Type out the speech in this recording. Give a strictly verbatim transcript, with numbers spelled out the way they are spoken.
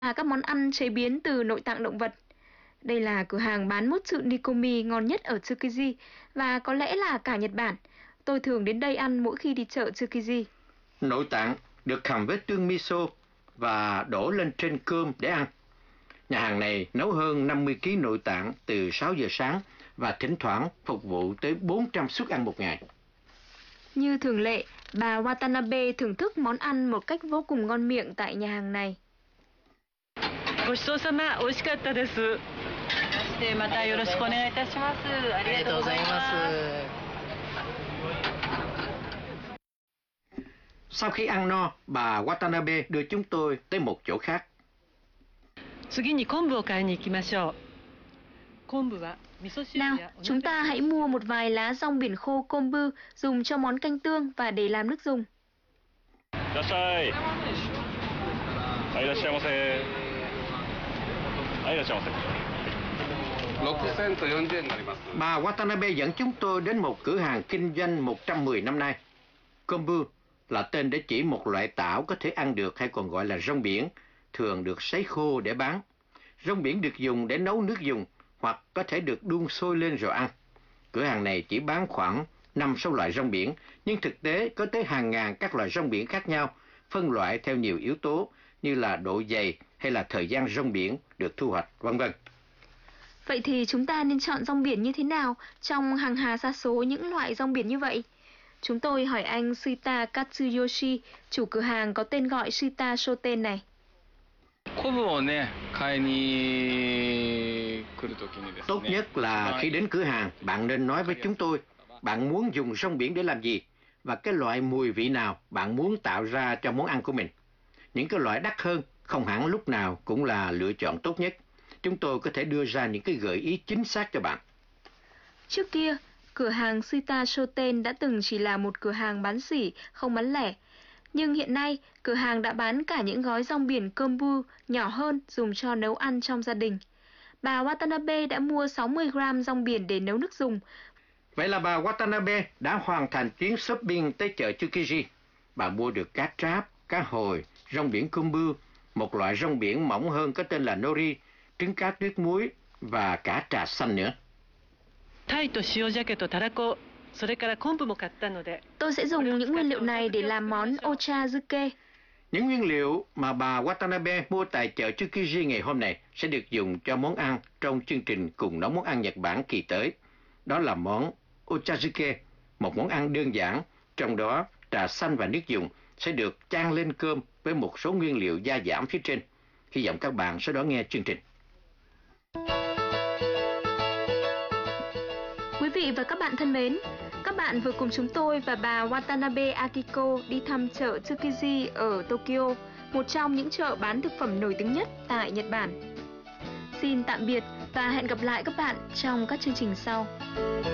là các món ăn chế biến từ nội tạng động vật. Đây là cửa hàng bán motsu nikomi ngon nhất ở Tsukiji và có lẽ là cả Nhật Bản. Tôi thường đến đây ăn mỗi khi đi chợ Tsukiji. Nội tạng được hầm với tương miso và đổ lên trên cơm để ăn. Nhà hàng này nấu hơn năm mươi ki lô gam nội tạng từ sáu giờ sáng và thỉnh thoảng phục vụ tới bốn trăm suất ăn một ngày. Như thường lệ, bà Watanabe thưởng thức món ăn một cách vô cùng ngon miệng tại nhà hàng này. Sau khi ăn no, bà Watanabe đưa chúng tôi tới một chỗ khác. Nào, chúng ta hãy mua một vài lá rong biển khô kombu dùng cho món canh tương và để làm nước dùng. Bà Watanabe dẫn chúng tôi đến một cửa hàng kinh doanh một trăm mười năm nay. Kombu là tên để chỉ một loại tảo có thể ăn được hay còn gọi là rong biển, thường được sấy khô để bán. Rong biển được dùng để nấu nước dùng hoặc có thể được đun sôi lên rồi ăn. Cửa hàng này chỉ bán khoảng năm sáu loại rong biển, nhưng thực tế có tới hàng ngàn các loại rong biển khác nhau, phân loại theo nhiều yếu tố như là độ dày hay là thời gian rong biển được thu hoạch, vân vân. Vậy thì chúng ta nên chọn rong biển như thế nào trong hàng hà sa số những loại rong biển như vậy? Chúng tôi hỏi anh Shita Katsuyoshi, chủ cửa hàng có tên gọi Shita Shoten này. Tốt nhất là khi đến cửa hàng, bạn nên nói với chúng tôi bạn muốn dùng rong biển để làm gì và cái loại mùi vị nào bạn muốn tạo ra cho món ăn của mình. Những cái loại đắt hơn không hẳn lúc nào cũng là lựa chọn tốt nhất. Chúng tôi có thể đưa ra những cái gợi ý chính xác cho bạn. Trước kia, cửa hàng Shita Shoten đã từng chỉ là một cửa hàng bán sỉ, không bán lẻ. Nhưng hiện nay, cửa hàng đã bán cả những gói rong biển kombu nhỏ hơn dùng cho nấu ăn trong gia đình. Bà Watanabe đã mua sáu mươi gam rong biển để nấu nước dùng. Vậy là bà Watanabe đã hoàn thành chuyến shopping tới chợ Tsukiji. Bà mua được cá tráp, cá hồi, rong biển kombu, một loại rong biển mỏng hơn có tên là nori, trứng cá tuyết muối và cả trà xanh nữa. Tôi sẽ dùng những nguyên liệu này để làm món ochazuke. Những nguyên liệu mà bà Watanabe mua tại chợ Tsukiji ngày hôm nay sẽ được dùng cho món ăn trong chương trình cùng nấu món ăn Nhật Bản kỳ tới. Đó là món ochazuke, một món ăn đơn giản, trong đó trà xanh và nước dùng sẽ được chan lên cơm với một số nguyên liệu gia giảm phía trên. Hy vọng các bạn sẽ đón nghe chương trình. Quý vị và các bạn thân mến, các bạn vừa cùng chúng tôi và bà Watanabe Akiko đi thăm chợ Tsukiji ở Tokyo, một trong những chợ bán thực phẩm nổi tiếng nhất tại Nhật Bản. Xin tạm biệt và hẹn gặp lại các bạn trong các chương trình sau.